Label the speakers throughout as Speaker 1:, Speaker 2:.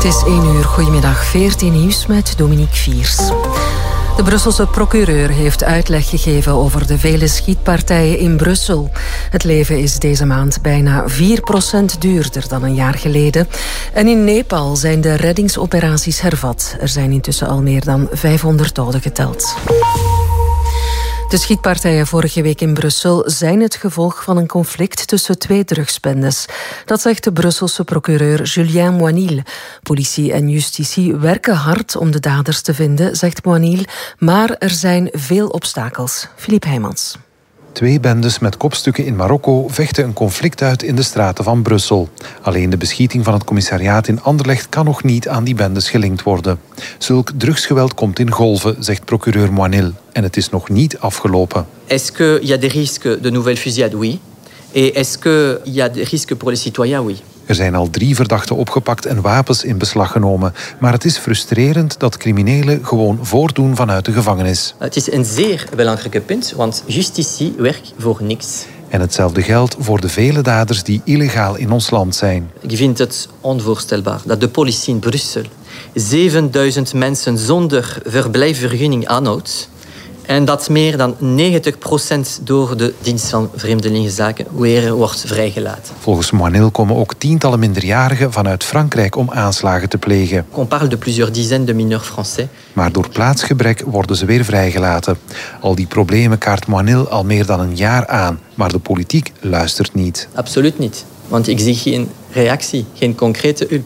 Speaker 1: Het is 1 uur. Goedemiddag. 14 nieuws met Dominique Viers. De Brusselse procureur heeft uitleg gegeven over de vele schietpartijen in Brussel. Het leven is deze maand bijna 4% duurder dan een jaar geleden. En in Nepal zijn de reddingsoperaties hervat. Er zijn intussen al meer dan 500 doden geteld. De schietpartijen vorige week in Brussel zijn het gevolg van een conflict tussen 2 drugsbendes. Dat zegt de Brusselse procureur Julien Moinil. Politie en justitie werken hard om de daders te vinden, zegt Moinil, maar er zijn veel obstakels. Philippe Heijmans.
Speaker 2: 2 bendes met kopstukken in Marokko vechten een conflict uit in de straten van Brussel. Alleen de beschieting van het commissariaat in Anderlecht kan nog niet aan die bendes gelinkt worden. Zulk drugsgeweld komt in golven, zegt procureur Moinil. En het is nog niet afgelopen.
Speaker 3: Est-ce qu'il y a des risques de nouvelles fusillades? Oui. Et est-ce qu'il y a des risques pour les citoyens? Oui.
Speaker 2: Er zijn al 3 verdachten opgepakt en wapens in beslag genomen. Maar het is frustrerend dat criminelen gewoon voortdoen vanuit de gevangenis.
Speaker 3: Het is een zeer belangrijk punt, want justitie werkt voor niks.
Speaker 2: En hetzelfde geldt voor de vele daders die illegaal in ons land zijn.
Speaker 3: Ik vind het onvoorstelbaar dat de politie in Brussel 7000 mensen zonder verblijfsvergunning aanhoudt. En dat meer dan 90% door de dienst van Vreemdelingenzaken weer wordt vrijgelaten.
Speaker 2: Volgens Moinil komen ook tientallen minderjarigen vanuit Frankrijk om aanslagen te plegen.
Speaker 3: On parle de plusieurs dizaines de mineurs français.
Speaker 2: Maar door plaatsgebrek worden ze weer vrijgelaten. Al die problemen kaart Moinil al meer dan een jaar aan. Maar de politiek luistert niet.
Speaker 3: Absoluut niet. Want ik zie geen reactie, geen concrete hulp.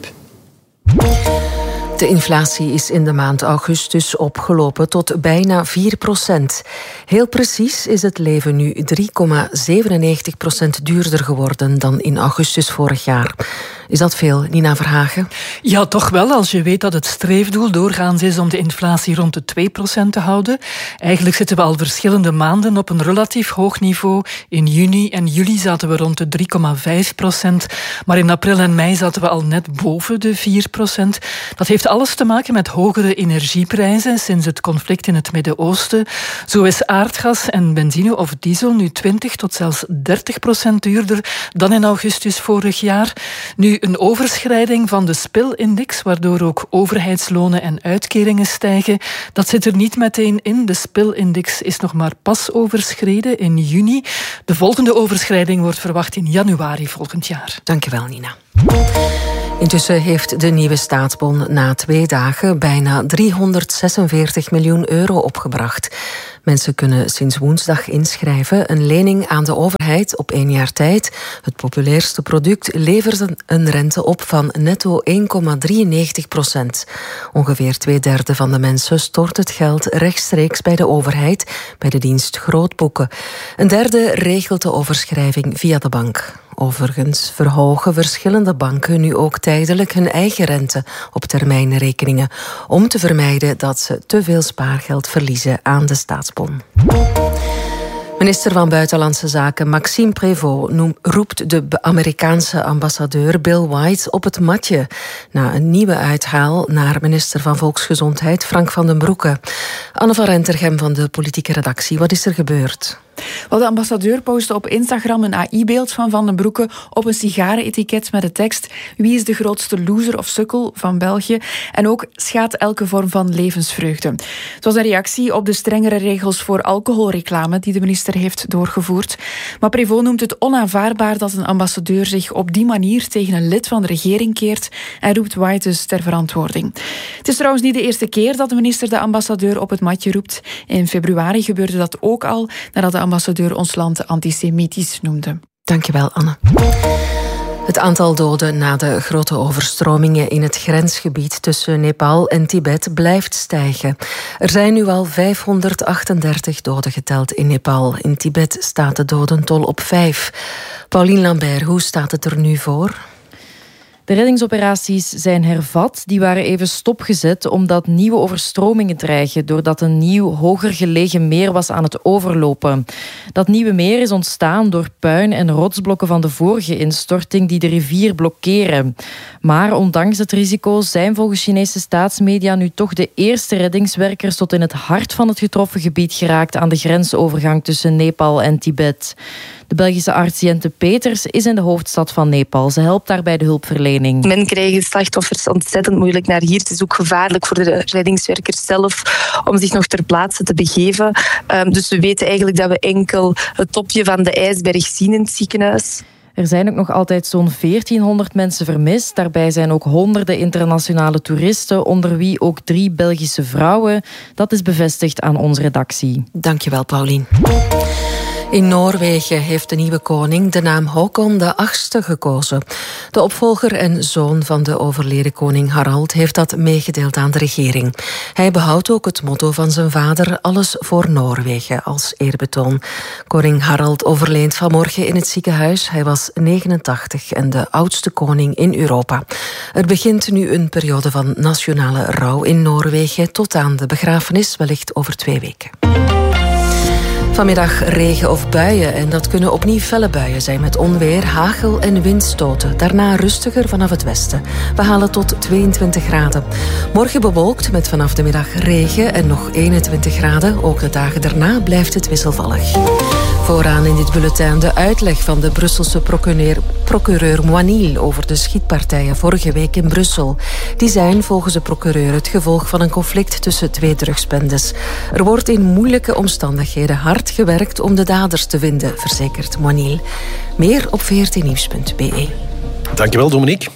Speaker 1: De inflatie is in de maand augustus opgelopen tot bijna 4%. Heel precies is het leven nu 3,97% duurder geworden dan in augustus vorig jaar. Is dat veel, Nina Verhagen?
Speaker 4: Ja, toch wel, als je weet dat het streefdoel doorgaans is om de inflatie rond de 2% te houden. Eigenlijk zitten we al verschillende maanden op een relatief hoog niveau. In juni en juli zaten we rond de 3,5%. Maar in april en mei zaten we al net boven de 4%. Dat heeft alles te maken met hogere energieprijzen sinds het conflict in het Midden-Oosten. Zo is aardgas en benzine of diesel nu 20 tot zelfs 30% duurder dan in augustus vorig jaar. Nu een overschrijding van de spilindex, waardoor ook overheidslonen en uitkeringen stijgen. Dat zit er niet meteen in. De spilindex is nog maar pas overschreden in juni. De volgende overschrijding wordt verwacht in januari volgend jaar.
Speaker 1: Dankjewel, Nina. Intussen heeft de nieuwe staatsbon na 2 dagen bijna 346 miljoen euro opgebracht. Mensen kunnen sinds woensdag inschrijven. Een lening aan de overheid op 1 jaar tijd. Het populairste product levert een rente op van netto 1,93%. Ongeveer 2/3 van de mensen stort het geld rechtstreeks bij de overheid, bij de dienst Grootboeken. Een derde regelt de overschrijving via de bank. Overigens verhogen verschillende banken nu ook tijdelijk hun eigen rente op termijnrekeningen, om te vermijden dat ze te veel spaargeld verliezen aan de staatsbon. Minister van Buitenlandse Zaken Maxime Prévost roept de Amerikaanse ambassadeur Bill White op het matje na een nieuwe uithaal naar minister van Volksgezondheid Frank van den Broeke. Anne van Rentergem van de politieke redactie, wat is er gebeurd?
Speaker 5: Wel, de ambassadeur postte op Instagram een AI-beeld van den Broeke op een sigarenetiket met de tekst: wie is de grootste loser of sukkel van België? En ook schaadt elke vorm van levensvreugde. Het was een reactie op de strengere regels voor alcoholreclame die de minister heeft doorgevoerd. Maar Prévost noemt het onaanvaardbaar dat een ambassadeur zich op die manier tegen een lid van de regering keert en roept White dus ter verantwoording. Het is trouwens niet de eerste keer dat de minister de ambassadeur op het matje roept. In februari gebeurde dat ook al, nadat de ambassadeur ons land antisemitisch noemde.
Speaker 1: Dankjewel, Anne. Het aantal doden na de grote overstromingen in het grensgebied tussen Nepal en Tibet blijft stijgen. Er zijn nu al 538 doden geteld in Nepal. In Tibet staat de dodentol op 5. Pauline Lambert, hoe staat het er nu voor?
Speaker 6: De reddingsoperaties zijn hervat. Die waren even stopgezet omdat nieuwe overstromingen dreigen doordat een nieuw, hoger gelegen meer was aan het overlopen. Dat nieuwe meer is ontstaan door puin en rotsblokken van de vorige instorting die de rivier blokkeren. Maar ondanks het risico zijn volgens Chinese staatsmedia nu toch de eerste reddingswerkers tot in het hart van het getroffen gebied geraakt aan de grensovergang tussen Nepal en Tibet. De Belgische arts Jente Peters is in de hoofdstad van Nepal. Ze helpt daar bij de hulpverlening.
Speaker 7: Men krijgt slachtoffers ontzettend moeilijk naar hier. Het is ook gevaarlijk voor de reddingswerkers zelf om zich nog ter plaatse te begeven. Dus we weten eigenlijk dat we enkel het topje van de ijsberg zien in het ziekenhuis.
Speaker 6: Er zijn ook nog altijd zo'n 1400 mensen vermist. Daarbij zijn ook honderden internationale toeristen, onder wie ook 3 Belgische vrouwen. Dat is bevestigd aan onze redactie.
Speaker 1: Dankjewel, Paulien. In Noorwegen heeft de nieuwe koning de naam Håkon VIII gekozen. De opvolger en zoon van de overleden koning Harald heeft dat meegedeeld aan de regering. Hij behoudt ook het motto van zijn vader, alles voor Noorwegen, als eerbetoon. Koning Harald overleed vanmorgen in het ziekenhuis. Hij was 89 en de oudste koning in Europa. Er begint nu een periode van nationale rouw in Noorwegen tot aan de begrafenis, wellicht over 2 weken. Vanmiddag regen of buien en dat kunnen opnieuw felle buien zijn met onweer, hagel en windstoten. Daarna rustiger vanaf het westen. We halen tot 22 graden. Morgen bewolkt met vanaf de middag regen en nog 21 graden. Ook de dagen daarna blijft het wisselvallig. Vooraan in dit bulletin de uitleg van de Brusselse procureur Moinil over de schietpartijen vorige week in Brussel. Die zijn volgens de procureur het gevolg van een conflict tussen 2 drugsbendes. Er wordt in moeilijke omstandigheden hard gewerkt om de daders te vinden, verzekert Moinil. Meer op vrt-nieuws.be.
Speaker 8: Dankjewel, Dominique.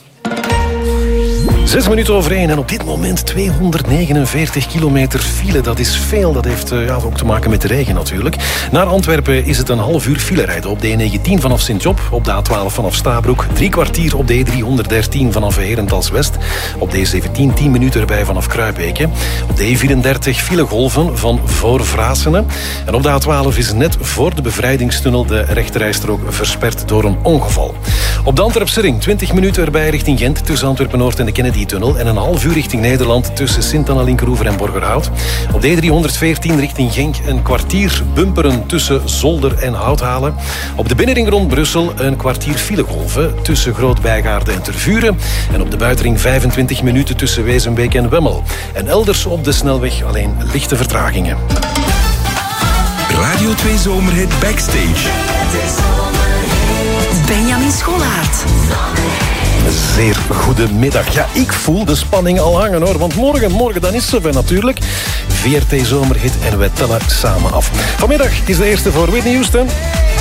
Speaker 8: 6 minuten over 1 en op dit moment 249 kilometer file. Dat is veel. Dat heeft ook te maken met de regen natuurlijk. Naar Antwerpen is het een half uur file rijden op de E19 vanaf Sint-Job, op de A12 vanaf Stabroek, 3 kwartier op de E313 vanaf Herentals West, op de E17 10 minuten erbij vanaf Kruibeke, op de E34 filegolven van voor Vrasene en op de A12 is net voor de bevrijdingstunnel de rechterrijstrook versperd door een ongeval. Op de Antwerpse ring 20 minuten erbij richting Gent tussen Antwerpen-Noord en de Kennedy-tunnel en een half uur richting Nederland tussen Sint-Anna-Linkeroever en Borgerhout. Op de E314 richting Genk een kwartier bumperen tussen Zolder en Houthalen. Op de binnenring rond Brussel een kwartier filegolven tussen Groot-Bijgaarde en Tervuren. En op de buitenring 25 minuten tussen Wezenbeek en Wemmel. En elders op de snelweg alleen lichte vertragingen.
Speaker 9: Radio 2 Zomerhit Backstage. Benjamin Schollaert.
Speaker 8: Zeer goedemiddag. Ja, ik voel de spanning al hangen hoor. Want morgen dan is zover natuurlijk. VRT Zomerhit en wij tellen samen af. Vanmiddag is de eerste voor Whitney Houston.